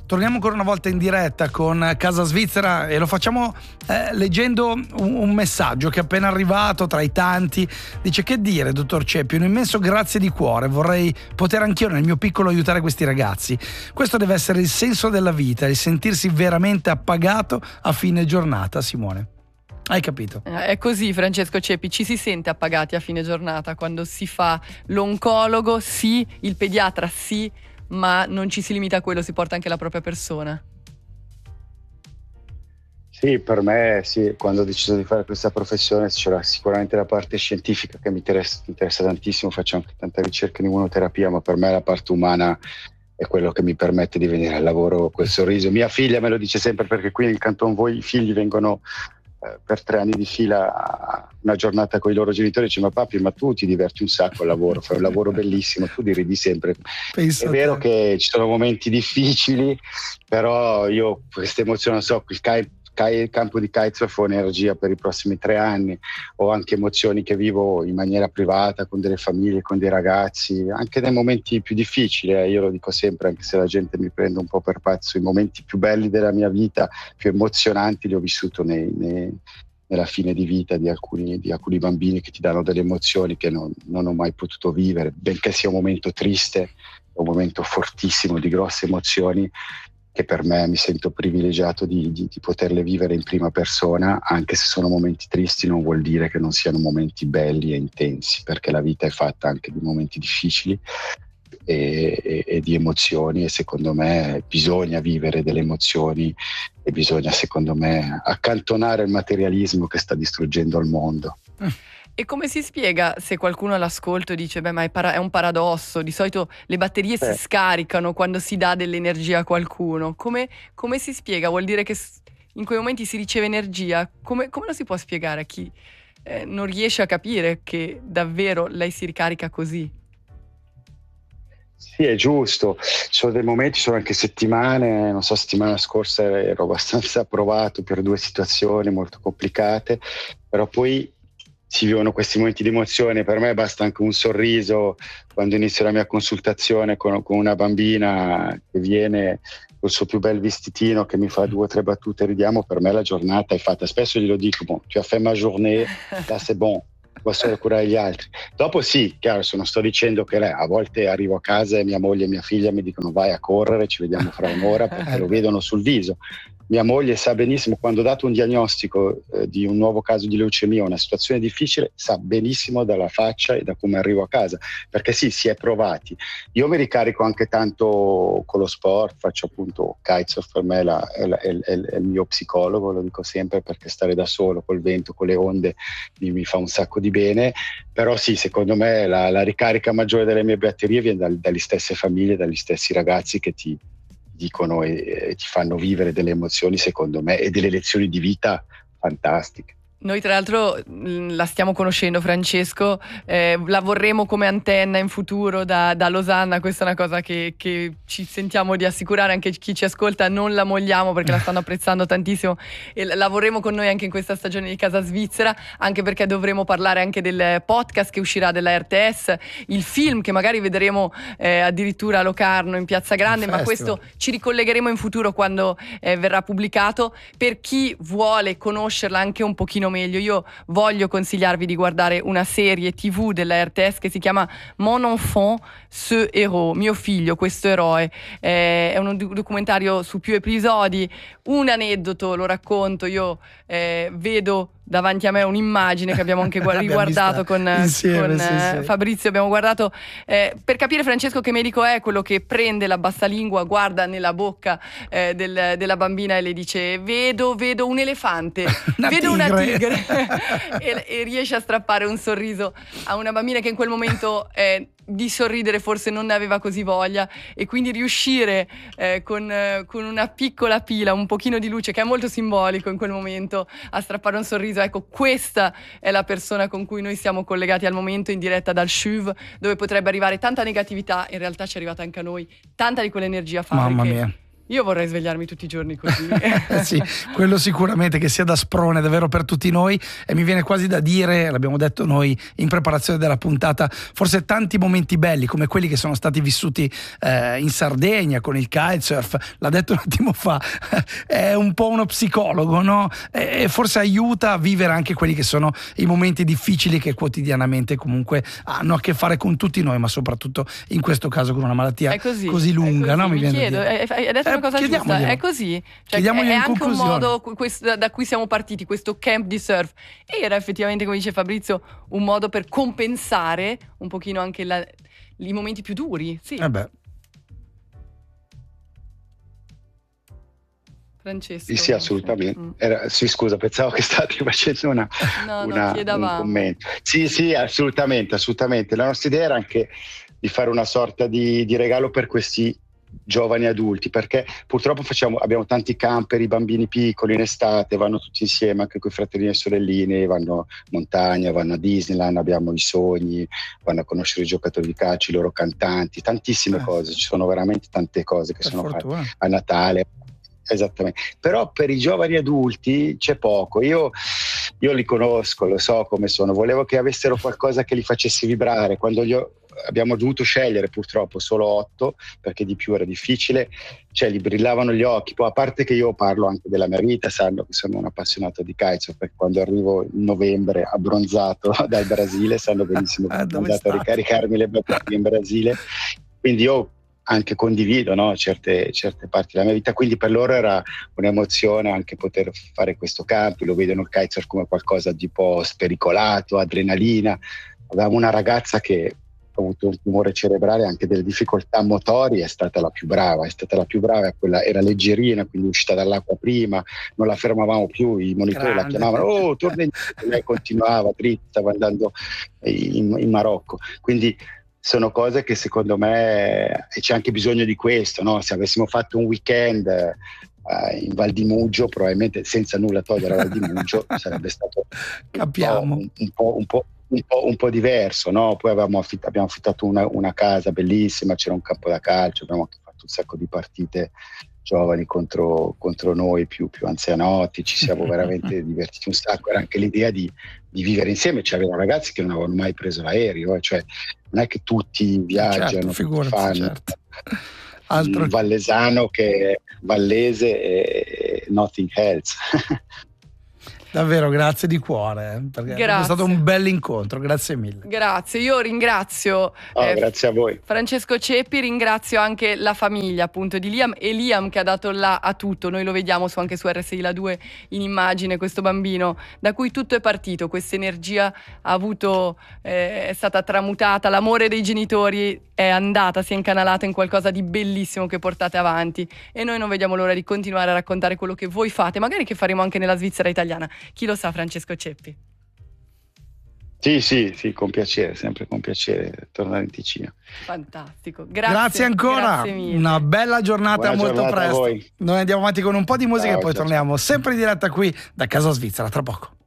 torniamo ancora una volta in diretta con Casa Svizzera e lo facciamo leggendo un messaggio che è appena arrivato tra i tanti. Dice: che dire, dottor Ceppi, un immenso grazie di cuore, vorrei poter anch'io nel mio piccolo aiutare questi ragazzi. Questo deve essere il senso della vita, il sentirsi veramente appagato a fine giornata. Simone, hai capito? È così, Francesco Ceppi, ci si sente appagati a fine giornata quando si fa l'oncologo, sì, il pediatra sì, ma non ci si limita a quello, si porta anche la propria persona. Sì, per me sì, quando ho deciso di fare questa professione c'era sicuramente la parte scientifica che mi interessa tantissimo, faccio anche tanta ricerca in immunoterapia, ma per me la parte umana è quello che mi permette di venire al lavoro col sorriso. Mia figlia me lo dice sempre, perché qui in Canton Vaud i figli vengono per 3 anni di fila a una giornata con i loro genitori, dice: ma papi, ma tu ti diverti un sacco al lavoro, fai un lavoro bellissimo, tu ridi sempre. È vero che ci sono momenti difficili, però io questa emozione, non so, il campo di kitesurf ho energia per i prossimi 3 anni, ho anche emozioni che vivo in maniera privata con delle famiglie, con dei ragazzi, anche nei momenti più difficili, io lo dico sempre, anche se la gente mi prende un po' per pazzo, i momenti più belli della mia vita, più emozionanti, li ho vissuto nella fine di vita di alcuni bambini, che ti danno delle emozioni che non ho mai potuto vivere, benché sia un momento triste, un momento fortissimo di grosse emozioni, che per me mi sento privilegiato di poterle vivere in prima persona. Anche se sono momenti tristi, non vuol dire che non siano momenti belli e intensi, perché la vita è fatta anche di momenti difficili e di emozioni, e secondo me bisogna vivere delle emozioni e bisogna, secondo me, accantonare il materialismo che sta distruggendo il mondo. E come si spiega, se qualcuno all'ascolto dice: beh, ma è un paradosso, di solito le batterie si scaricano quando si dà dell'energia a qualcuno. Come si spiega? Vuol dire che in quei momenti si riceve energia? Come lo si può spiegare a chi non riesce a capire che davvero lei si ricarica così? Sì, è giusto. Ci sono dei momenti, ci sono anche settimane, non so, settimana scorsa ero abbastanza provato per 2 situazioni molto complicate, però poi si vivono questi momenti di emozione. Per me basta anche un sorriso quando inizio la mia consultazione con una bambina che viene col suo più bel vestitino, che mi fa 2 o 3 battute, ridiamo, per me la giornata è fatta. Spesso glielo dico: bon, tu as fait ma journée, là c'est bon, posso curare gli altri. Dopo sì, chiaro, non sto dicendo che a volte arrivo a casa e mia moglie e mia figlia mi dicono: vai a correre, ci vediamo fra un'ora, perché lo vedono sul viso. Mia moglie sa benissimo, quando ho dato un diagnostico di un nuovo caso di leucemia, una situazione difficile, sa benissimo dalla faccia e da come arrivo a casa, perché sì, si è provati. Io mi ricarico anche tanto con lo sport, faccio appunto kitesurf, per me è il mio psicologo, lo dico sempre, perché stare da solo col vento, con le onde mi fa un sacco di bene. Però sì, secondo me la ricarica maggiore delle mie batterie viene dalle stesse famiglie, dagli stessi ragazzi che ti dicono e ti fanno vivere delle emozioni, secondo me, e delle lezioni di vita fantastiche. Noi tra l'altro la stiamo conoscendo, Francesco, la vorremmo come antenna in futuro da Losanna. Questa è una cosa che ci sentiamo di assicurare, anche chi ci ascolta non la molliamo, perché la stanno apprezzando tantissimo, e la vorremmo con noi anche in questa stagione di Casa Svizzera, anche perché dovremo parlare anche del podcast che uscirà della RTS, il film che magari vedremo addirittura a Locarno in Piazza Grande, ma questo ci ricollegheremo in futuro quando verrà pubblicato. Per chi vuole conoscerla anche un pochino meglio, io voglio consigliarvi di guardare una serie TV della RTS che si chiama Mon enfant, ce héros, mio figlio, questo eroe. È un documentario su più episodi. Un aneddoto lo racconto: io vedo davanti a me un'immagine che abbiamo anche riguardato insieme, sì. Fabrizio, abbiamo guardato per capire, Francesco, che medico è quello che prende la bassalingua, guarda nella bocca della bambina e le dice: vedo un elefante, vedo una tigre e riesce a strappare un sorriso a una bambina che in quel momento di sorridere forse non ne aveva così voglia, e quindi riuscire con una piccola pila, un pochino di luce, che è molto simbolico in quel momento, a strappare un sorriso. Ecco, questa è la persona con cui noi siamo collegati al momento, in diretta dal CHUV, dove potrebbe arrivare tanta negatività, in realtà ci è arrivata anche a noi tanta di quell'energia fabbrica. Mamma mia. Io vorrei svegliarmi tutti i giorni così. Sì, quello sicuramente, che sia da sprone davvero per tutti noi. E mi viene quasi da dire, l'abbiamo detto noi in preparazione della puntata, forse tanti momenti belli come quelli che sono stati vissuti in Sardegna con il kitesurf, l'ha detto un attimo fa, è un po' uno psicologo, no? E forse aiuta a vivere anche quelli che sono i momenti difficili che quotidianamente comunque hanno a che fare con tutti noi, ma soprattutto in questo caso con una malattia così lunga, no? Mi chiedo, hai detto una cosa giusta, è così, cioè, è anche un modo da cui siamo partiti, questo camp di surf, e era effettivamente, come dice Fabrizio, un modo per compensare un pochino anche i momenti più duri. Sì. Francesco. Sì, assolutamente. Sì, scusa, pensavo che state facendo un commento. Sì, assolutamente. La nostra idea era anche di fare una sorta di regalo per questi giovani adulti, perché purtroppo abbiamo tanti camper, i bambini piccoli in estate vanno tutti insieme, anche con i fratellini e sorelline, vanno in montagna, vanno a Disneyland, abbiamo i sogni, vanno a conoscere i giocatori di calcio, i loro cantanti, tantissime cose, ci sono veramente tante cose che sono fatte a Natale. Esattamente, però per i giovani adulti c'è poco. Io li conosco, lo so come sono, volevo che avessero qualcosa che li facesse vibrare. Quando abbiamo dovuto scegliere purtroppo solo 8, perché di più era difficile, cioè gli brillavano gli occhi. Poi, a parte che io parlo anche della mia vita, sanno che sono un appassionato di kitesurf, perché quando arrivo in novembre abbronzato dal Brasile, sanno benissimo che sono andato a ricaricarmi le batterie in Brasile, quindi io anche condivido, no? certe parti della mia vita, quindi per loro era un'emozione anche poter fare questo camp. Lo vedono il kitesurf come qualcosa di un po' spericolato, adrenalina. Avevamo una ragazza che ha avuto un tumore cerebrale, anche delle difficoltà motori, è stata la più brava, quella era leggerina, quindi uscita dall'acqua prima, non la fermavamo più, i monitori la chiamavano, torna indietro, lei continuava dritta, stava andando in Marocco, quindi sono cose che secondo me c'è anche bisogno di questo, no? Se avessimo fatto un weekend in Val di Mugio, probabilmente, senza nulla togliere a Val di Mugio, sarebbe stato un po' diverso, no? Poi abbiamo affittato una casa bellissima, c'era un campo da calcio, abbiamo fatto un sacco di partite giovani contro noi più anzianotti, ci siamo veramente divertiti un sacco. Era anche l'idea di vivere insieme. C'erano ragazzi che non avevano mai preso l'aereo, cioè non è che tutti viaggiano, fanno il vallesano che è vallese e nothing else. Davvero, grazie di cuore, perché è stato un bell'incontro, grazie mille. Grazie, io ringrazio grazie a voi. Francesco Ceppi, ringrazio anche la famiglia appunto di Liam, e Liam che ha dato là a tutto. Noi lo vediamo anche su RSI La 2 in immagine, questo bambino da cui tutto è partito, questa energia è stata tramutata, l'amore dei genitori si è incanalata in qualcosa di bellissimo che portate avanti, e noi non vediamo l'ora di continuare a raccontare quello che voi fate, magari che faremo anche nella Svizzera italiana. Chi lo sa, Francesco Ceppi? Sì, con piacere, sempre con piacere tornare in Ticino. Fantastico, grazie ancora, grazie mille. Una bella giornata, buona molto giornata presto. Noi andiamo avanti con un po' di musica e poi torniamo ciao. sempre in diretta qui da Casa Svizzera, tra poco.